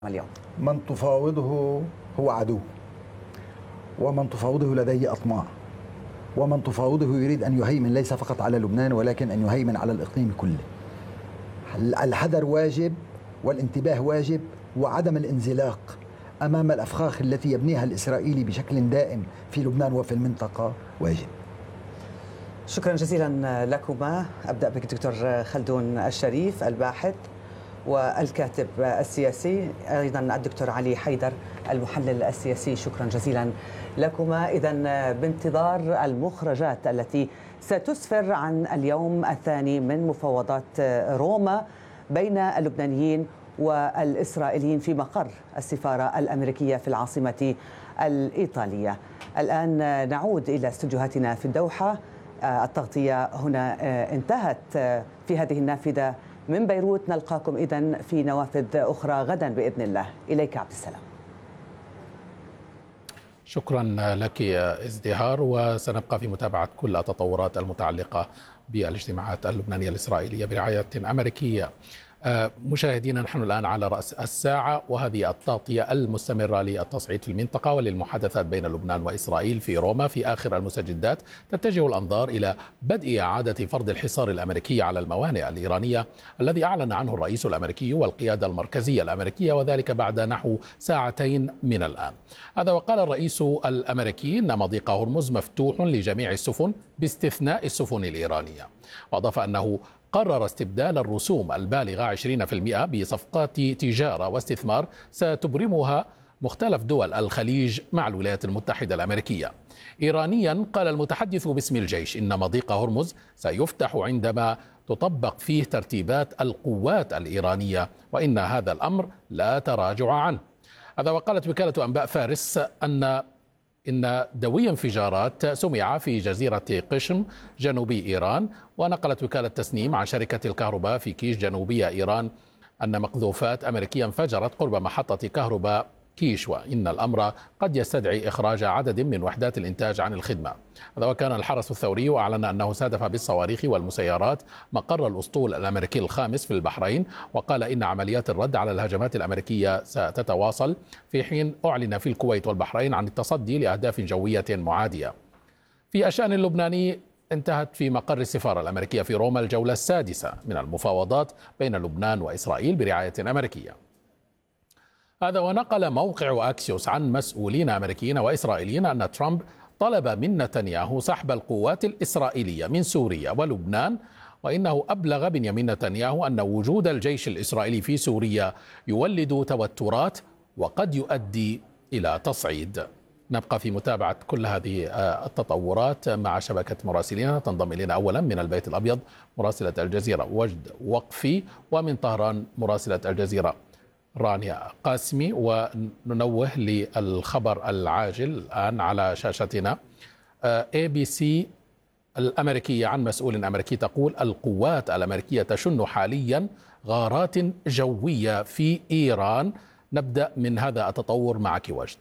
اليوم؟ من تفاوضه هو عدو، ومن تفاوضه لديه أطماع، ومن تفاوضه يريد أن يهيمن ليس فقط على لبنان ولكن أن يهيمن على الإقليم كله. الحذر واجب والانتباه واجب، وعدم الانزلاق أمام الأفخاخ التي يبنيها الإسرائيلي بشكل دائم في لبنان وفي المنطقة واجب. شكرا جزيلا لكما. أبدأ بك دكتور خلدون الشريف، الباحث والكاتب السياسي، أيضا الدكتور علي حيدر المحلل السياسي. شكرا جزيلا لكما. إذن بانتظار المخرجات التي ستسفر عن اليوم الثاني من مفاوضات روما بين اللبنانيين والإسرائيليين في مقر السفارة الأمريكية في العاصمة الإيطالية. الآن نعود إلى استديوهاتنا في الدوحة. التغطية هنا انتهت في هذه النافذة من بيروت. نلقاكم إذن في نوافذ أخرى غدا بإذن الله. إليك عبد السلام. شكرا لك ازدهار، وسنبقى في متابعة كل التطورات المتعلقة بالاجتماعات اللبنانية الإسرائيلية برعاية أمريكية. مشاهدينا، نحن الآن على رأس الساعة، وهذه التغطية المستمرة للتصعيد في المنطقة وللمحادثات بين لبنان وإسرائيل في روما. في آخر المستجدات تتجه الأنظار إلى بدء إعادة فرض الحصار الأمريكي على الموانئ الإيرانية الذي أعلن عنه الرئيس الأمريكي والقيادة المركزية الأمريكية، وذلك بعد نحو ساعتين من الآن. هذا وقال الرئيس الأمريكي إن مضيق هرمز مفتوح لجميع السفن باستثناء السفن الإيرانية، وأضاف أنه قرر استبدال الرسوم البالغة 20% بصفقات تجارة واستثمار ستبرمها مختلف دول الخليج مع الولايات المتحدة الأمريكية. إيرانيا، قال المتحدث باسم الجيش إن مضيق هرمز سيفتح عندما تطبق فيه ترتيبات القوات الإيرانية، وإن هذا الأمر لا تراجع عنه. هذا وقالت وكالة أنباء فارس إن دوي انفجارات سمع في جزيرة قشم جنوبي إيران. ونقلت وكالة تسنيم عن شركة الكهرباء في كيش جنوبية إيران أن مقذوفات أمريكية انفجرت قرب محطة كهرباء كيش، وإن الأمر قد يستدعي إخراج عدد من وحدات الإنتاج عن الخدمة. هذا وكان الحرس الثوري أعلن أنه استهدف بالصواريخ والمسيرات مقر الأسطول الأمريكي الخامس في البحرين، وقال إن عمليات الرد على الهجمات الأمريكية ستتواصل، في حين أعلن في الكويت والبحرين عن التصدي لأهداف جوية معادية. في الشأن اللبناني، انتهت في مقر السفارة الأمريكية في روما الجولة السادسة من المفاوضات بين لبنان وإسرائيل برعاية أمريكية. هذا ونقل موقع أكسيوس عن مسؤولين أمريكيين وإسرائيليين أن ترامب طلب من نتنياهو سحب القوات الإسرائيلية من سوريا ولبنان، وإنه أبلغ بنيامين نتنياهو أن وجود الجيش الإسرائيلي في سوريا يولد توترات وقد يؤدي إلى تصعيد. نبقى في متابعة كل هذه التطورات مع شبكة مراسلين. تنضم إلينا أولا من البيت الأبيض مراسلة الجزيرة وجد وقفي، ومن طهران مراسلة الجزيرة رانيا قاسمي. وننوه للخبر العاجل الآن على شاشتنا. ABC الأمريكية عن مسؤول أمريكي تقول القوات الأمريكية تشن حاليا غارات جوية في إيران. نبدأ من هذا التطور معك وجد.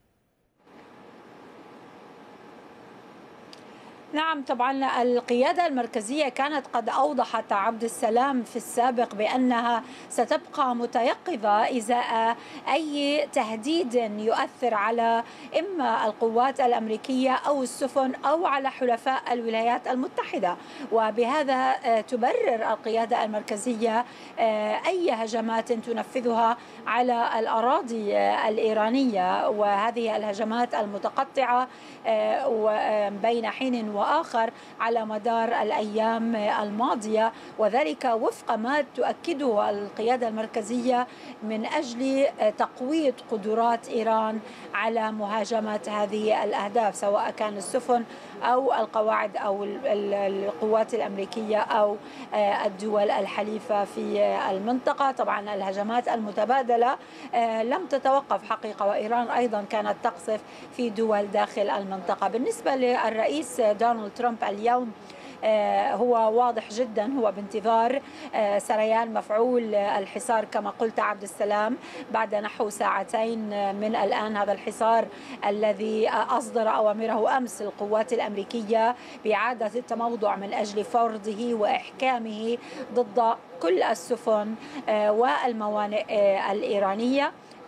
نعم، طبعا القيادة المركزية كانت قد أوضحت عبد السلام في السابق بأنها ستبقى متيقظة إزاء أي تهديد يؤثر على إما القوات الأمريكية أو السفن أو على حلفاء الولايات المتحدة. وبهذا تبرر القيادة المركزية أي هجمات تنفذها على الأراضي الإيرانية، وهذه الهجمات المتقطعة بين حين وآخر على مدار الأيام الماضية، وذلك وفق ما تؤكده القيادة المركزية من أجل تقوية قدرات إيران على مهاجمة هذه الأهداف، سواء كان السفن أو القواعد أو القوات الأمريكية أو الدول الحليفة في المنطقة. طبعا الهجمات المتبادلة لم تتوقف حقيقة، وإيران أيضا كانت تقصف في دول داخل المنطقة. بالنسبة للرئيس دونالد ترامب اليوم هو واضح جدا، هو بانتظار سريان مفعول الحصار كما قلت عبد السلام بعد نحو ساعتين من الآن. هذا الحصار الذي أصدر أوامره أمس القوات الأمريكية بإعادة التموضع من أجل فرضه وإحكامه ضد كل السفن والموانئ الإيرانية.